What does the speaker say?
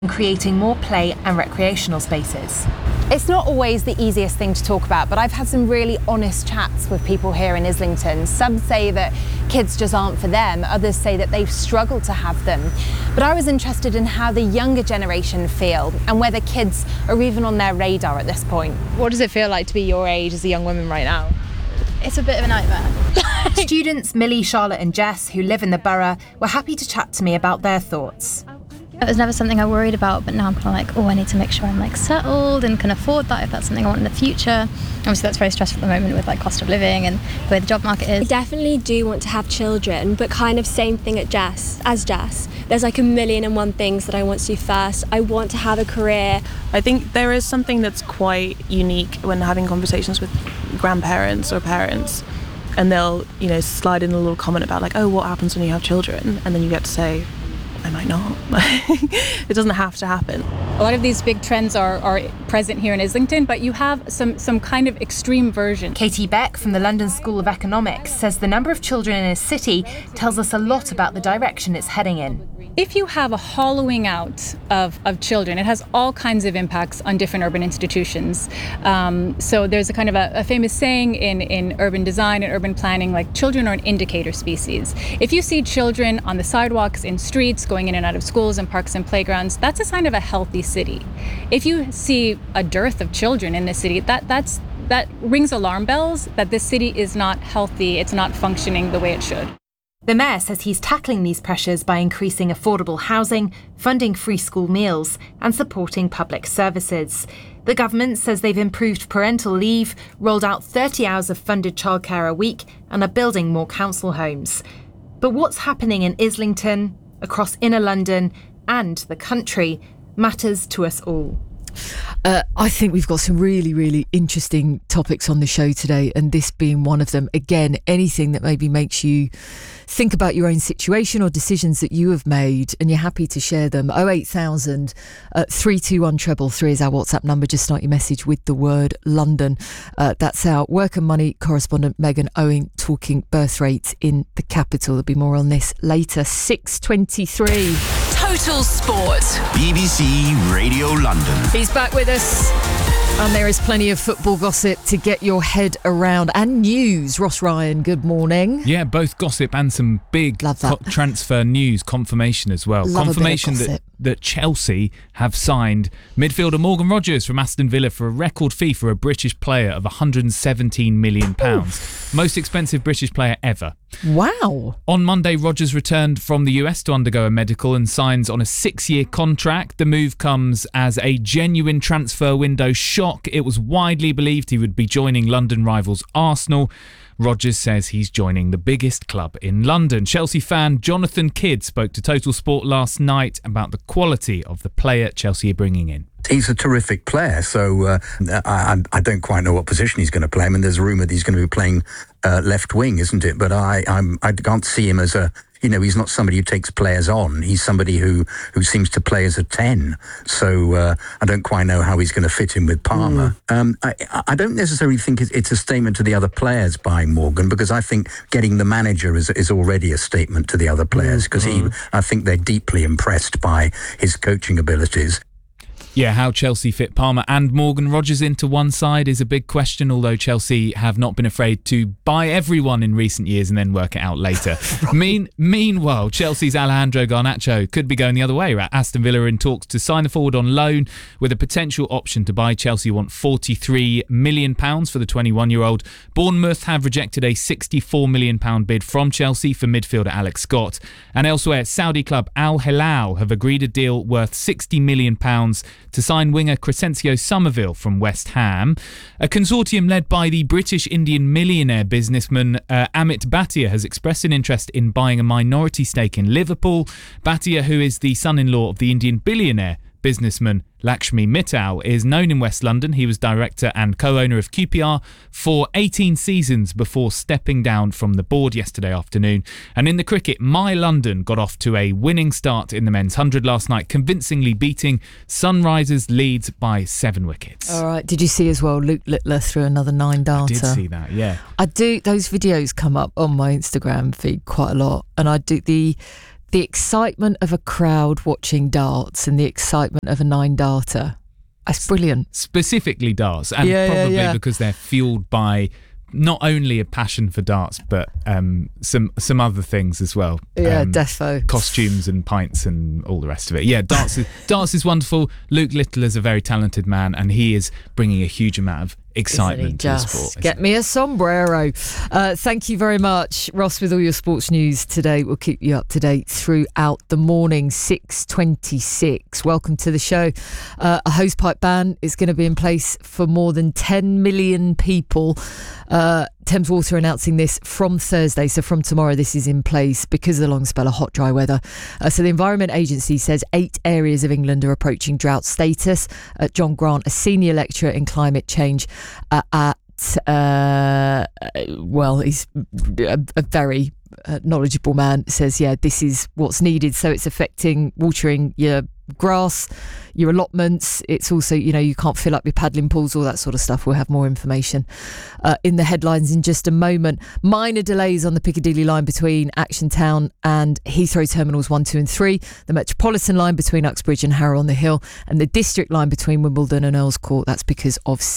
and creating more play and recreational spaces. It's not always the easiest thing to talk about, but I've had some really honest chats with people here in Islington. Some say that kids just aren't for them, others say that they've struggled to have them. But I was interested in how the younger generation feel and whether kids are even on their radar at this point. What does it feel like to be your age as a young woman right now? It's a bit of a nightmare. Students Millie, Charlotte and Jess, who live in the borough, were happy to chat to me about their thoughts. It was never something I worried about, but now I'm kind of like, I need to make sure I'm settled and can afford that if that's something I want in the future. Obviously that's very stressful at the moment with cost of living and the way the job market is. I definitely do want to have children, but kind of same thing as Jess. There's 1,000,001 things that I want to do first. I want to have a career. I think there is something that's quite unique when having conversations with grandparents or parents, and they'll, slide in a little comment about what happens when you have children, and then you get to say, I might not. It doesn't have to happen. A lot of these big trends are present here in Islington, but you have some kind of extreme version. Katie Beck from the London School of Economics says the number of children in a city tells us a lot about the direction it's heading in. If you have a hollowing out of children, it has all kinds of impacts on different urban institutions. So there's a kind of a famous saying in urban design and urban planning, children are an indicator species. If you see children on the sidewalks, in streets, going in and out of schools and parks and playgrounds, that's a sign of a healthy city. If you see a dearth of children in the city, that rings alarm bells that this city is not healthy, it's not functioning the way it should. The Mayor says he's tackling these pressures by increasing affordable housing, funding free school meals and supporting public services. The government says they've improved parental leave, rolled out 30 hours of funded childcare a week and are building more council homes. But what's happening in Islington, across inner London and the country matters to us all. I think we've got some really, really interesting topics on the show today, and this being one of them. Again, anything that maybe makes you think about your own situation or decisions that you have made and you're happy to share them. 08000 321 333 is our WhatsApp number. Just start your message with the word London. That's our Work and Money correspondent Megan Owen talking birth rates in the capital. There'll be more on this later. 6:23. Total Sport. BBC Radio London. He's back with us. And there is plenty of football gossip to get your head around and news. Ross Ryan, good morning. Yeah, both gossip and some big transfer news confirmation as well. Love confirmation that Chelsea have signed midfielder Morgan Rogers from Aston Villa for a record fee for a British player of £117 million. Most expensive British player ever. Wow. On Monday, Rogers returned from the US to undergo a medical and signs on a 6-year contract. The move comes as a genuine transfer window shock. It was widely believed he would be joining London rivals Arsenal. Rogers says he's joining the biggest club in London. Chelsea fan Jonathan Kidd spoke to Total Sport last night about the quality of the player Chelsea are bringing in. He's a terrific player, so I don't quite know what position he's going to play. I mean, there's a rumour that he's going to be playing left wing, isn't it? But I can't see him as a... he's not somebody who takes players on. He's somebody who seems to play as a 10. So I don't quite know how he's going to fit in with Palmer. I don't necessarily think it's a statement to the other players buying Morgan, because I think getting the manager is already a statement to the other players, because I think they're deeply impressed by his coaching abilities. Yeah, how Chelsea fit Palmer and Morgan Rogers into one side is a big question, although Chelsea have not been afraid to buy everyone in recent years and then work it out later. Right. Meanwhile, Chelsea's Alejandro Garnacho could be going the other way. Aston Villa are in talks to sign the forward on loan with a potential option to buy. Chelsea want £43 million for the 21-year-old. Bournemouth have rejected a £64 million bid from Chelsea for midfielder Alex Scott. And elsewhere, Saudi club Al Hilal have agreed a deal worth £60 million to sign winger Crescencio Somerville from West Ham. A consortium led by the British Indian millionaire businessman Amit Bhatia has expressed an interest in buying a minority stake in Liverpool. Bhatia, who is the son-in-law of the Indian billionaire businessman Lakshmi Mittal, is known in West London. He was director and co-owner of QPR for 18 seasons before stepping down from the board yesterday afternoon. And in the cricket, My London got off to a winning start in the men's 100 last night, convincingly beating Sunrisers Leeds by 7 wickets. All right. Did you see as well Luke Littler threw another 9 darter? I did see that, yeah. I do. Those videos come up on my Instagram feed quite a lot, and I do the the excitement of a crowd watching darts and the excitement of a 9-darter. That's brilliant. Specifically darts, and probably because they're fueled by not only a passion for darts, but some other things as well. Yeah, defo. Costumes and pints and all the rest of it. Yeah, darts is wonderful. Luke Little is a very talented man, and he is bringing a huge amount of excitement to the sport. Get me a sombrero. Thank you very much, Ross, with all your sports news today. We'll keep you up to date throughout the morning. 6:26. Welcome to the show. A hosepipe ban is going to be in place for more than 10 million people. Thames Water announcing this from Thursday, so from tomorrow this is in place because of the long spell of hot, dry weather. So the Environment Agency says 8 areas of England are approaching drought status. John Grant, a senior lecturer in climate change he's a very knowledgeable man, says, this is what's needed. So it's affecting watering your grass, your allotments. It's also, you can't fill up your paddling pools, all that sort of stuff. We'll have more information in the headlines in just a moment. Minor delays on the Piccadilly line between Action Town and Heathrow Terminals 1, 2 and 3, the Metropolitan line between Uxbridge and Harrow on the Hill, and the District line between Wimbledon and Earls Court. That's because of